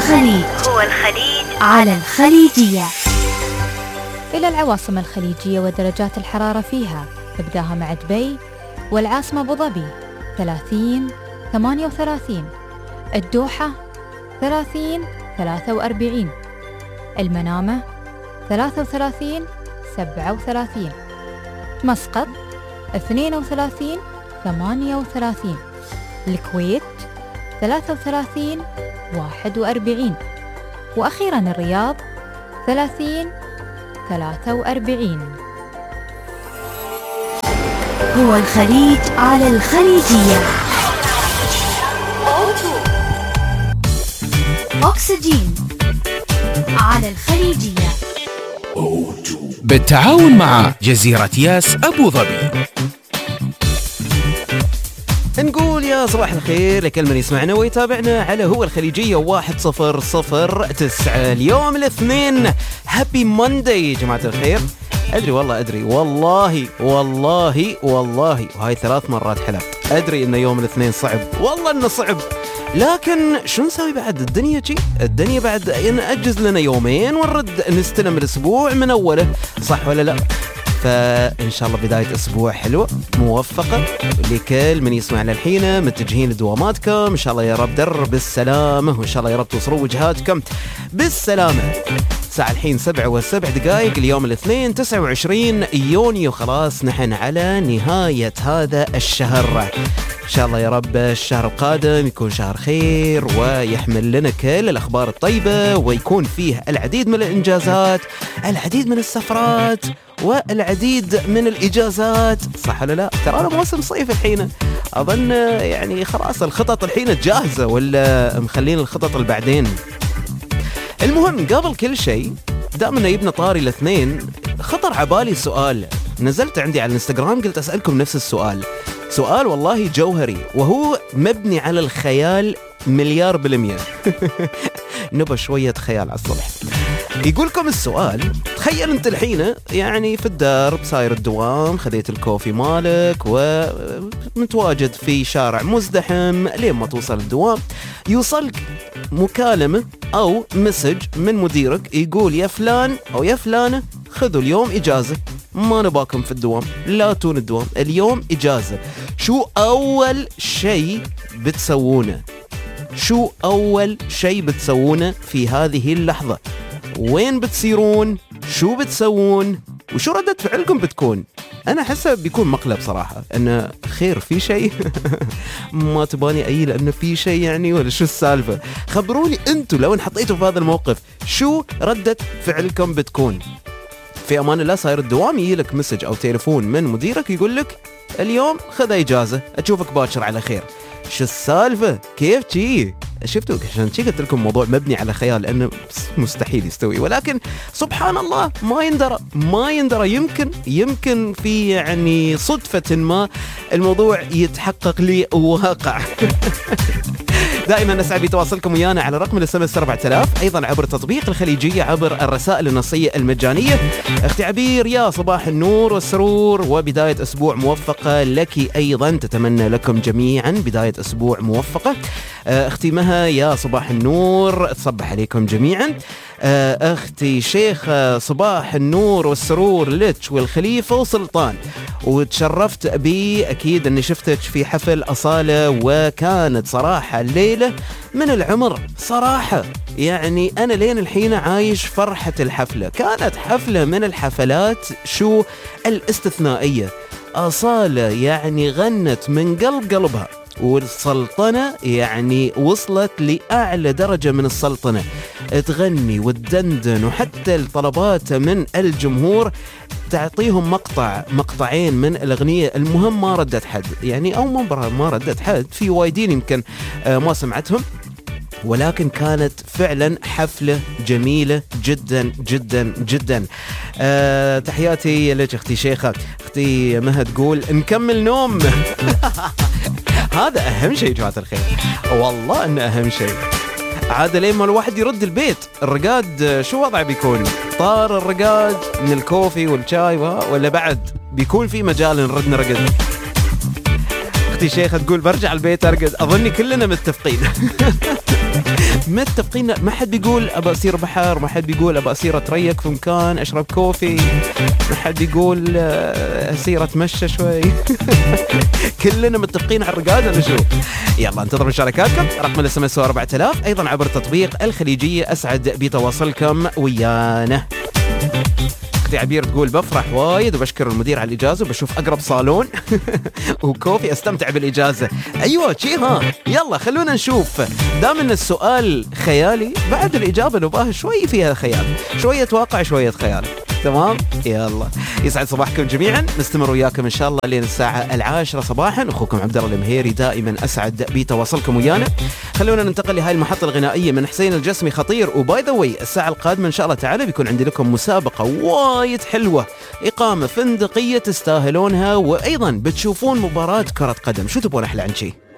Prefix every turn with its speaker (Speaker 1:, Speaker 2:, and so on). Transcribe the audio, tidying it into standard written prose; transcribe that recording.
Speaker 1: الخليج. على الخليجية.
Speaker 2: إلى العواصم الخليجية ودرجات الحرارة فيها، نبداها مع دبي والعاصمة أبو ظبي 30 38، الدوحة 30 43، المنامة 33 37، مسقط 32 38، الكويت 33 41، وأخيراً الرياض 30 43.
Speaker 1: هو الخليج على الخليجية. أكسجين على الخليجية
Speaker 3: بالتعاون مع جزيرة ياس أبو ظبي.
Speaker 4: نقول يا صباح الخير لكل من يسمعنا ويتابعنا على هو الخليجية 1009 اليوم الاثنين. هابي مانداي يا جماعة الخير. أدري والله وهاي 3 مرات حلف. أدري إن يوم الاثنين صعب، والله إنه صعب، لكن شو نسوي بعد؟ الدنيا بعد نأجز لنا يومين ونرد نستلم الأسبوع من أوله، صح ولا لا؟ فإن شاء الله بداية أسبوع حلوة موفقة لكل من يسمعنا الحين، متجهين لدواماتكم إن شاء الله يا رب در بالسلامة، وإن شاء الله يا رب توصلوا وجهاتكم بالسلامة. ساعة الحين 7:07 اليوم الاثنين 29 يونيو. خلاص نحن على نهاية هذا الشهر، إن شاء الله يا رب الشهر القادم يكون شهر خير ويحمل لنا كل الأخبار الطيبة، ويكون فيه العديد من الإنجازات، العديد من السفرات، والعديد من الإجازات، صح ولا لا؟ ترى موسم صيف الحين، أظن يعني خلاص الخطط الحين جاهزة ولا مخلين الخطط البعدين. المهم قبل كل شيء، دام انه يبنى طاري الاثنين، خطر عبالي سؤال نزلت عندي على الانستغرام، قلت أسألكم نفس السؤال. سؤال والله جوهري، وهو مبني على الخيال 1,000,000,000%. نبى شوية خيال على الصبح. يقولكم السؤال، تخيل انت الحين يعني في الدار بساير الدوام، خذيت الكوفي مالك ومتواجد في شارع مزدحم لين ما توصل الدوام، يوصلك مكالمة أو مسج من مديرك يقول يا فلان أو يا فلانة خذوا اليوم إجازة، ما نباكم في الدوام، لا تون الدوام، اليوم إجازة. شو أول شيء بتسوونه؟ شو أول شيء بتسوونه في هذه اللحظة؟ وين بتسيرون؟ شو بتسوون؟ وشو ردة فعلكم بتكون؟ أنا حسب بيكون مقلب صراحة، أنه خير في شيء؟ ما تباني أي لأنه في شيء يعني، ولا شو السالفة؟ خبروني أنتوا لو انحطيتوا في هذا الموقف شو ردة فعلكم بتكون؟ في أمان الله صاير الدوام يجيلك مسج أو تليفون من مديرك يقول لك اليوم خذ إجازة، أشوفك باكر على خير. شو السالفة؟ كيف تي؟ شفتوا عشان شي قلت لكم موضوع مبني على خيال، لأنه مستحيل يستوي، ولكن سبحان الله ما يندرى يمكن في يعني صدفة ما الموضوع يتحقق لي واقع. دائما نسعد بتواصلكم ويانا على رقم الSMS 4000، ايضا عبر تطبيق الخليجية، عبر الرسائل النصية المجانية. اختي عبير، يا صباح النور والسرور وبداية اسبوع موفقة لك ايضا، تتمنى لكم جميعا بداية اسبوع موفقة. اختي مها، يا صباح النور، تصبح عليكم جميعا. اختي شيخة، صباح النور والسرور لك والخليفة وسلطان، وتشرفت بي اكيد اني شفتك في حفل أصالة، وكانت صراحة الليلة من العمر صراحة، يعني انا لين الحين عايش فرحة الحفلة. كانت حفلة من الحفلات شو الاستثنائية. أصالة يعني غنت من قلبها، والسلطنة يعني وصلت لأعلى درجة من السلطنة، تغني وتدندن، وحتى الطلبات من الجمهور تعطيهم مقطعين من الأغنية. المهم ما ردت حد يعني، أو ما ردت حد، في وايدين يمكن ما سمعتهم، ولكن كانت فعلا حفلة جميلة جدا جدا جدا. تحياتي لك اختي شيخة. اختي مها تقول نكمل نوم. هذا أهم شيء جماعة الخير، والله أنه أهم شيء. عادة لما الواحد يرد البيت، الرقاد شو وضعه بيكون؟ طار الرقاد من الكوفي والشاي، ولا بعد بيكون في مجال نرد نرقد؟ اختي شيخة تقول برجع البيت ارقد. اظني كلنا متفقين. متفقين، ما حد بيقول ابى اصير بحر، ما حد بيقول ابى اصير اتريق في مكان اشرب كوفي، ما حد بيقول اصير اتمشى شوي. كلنا متفقين على الرقاد ولا شو؟ يلا انتظروا مشاركاتكم. رقم الاس ام اس 4000، ايضا عبر تطبيق الخليجية. اسعد بتواصلكم ويانا. اختي عبير تقول بفرح وايد وبشكر المدير على الاجازه وبشوف اقرب صالون وكوفي استمتع بالاجازه. ايوه شي ها. يلا خلونا نشوف، دام ان السؤال خيالي بعد الاجابه نبغاها شوي فيها خيال، شويه واقع شويه خيال. تمام يلا يسعد صباحكم جميعا. نستمر وياكم ان شاء الله لين الساعه 10 صباحا. اخوكم عبد الله المهيري دائما اسعد بتواصلكم ويانا. خلونا ننتقل لهاي المحطه الغنائيه من حسين الجسمي خطير. وباي ذا واي الساعه القادمه ان شاء الله تعالى بيكون عندي لكم مسابقه وايد حلوه، اقامه فندقيه تستاهلونها، وايضا بتشوفون مباراه كره قدم. شو تبون احلى عن شي؟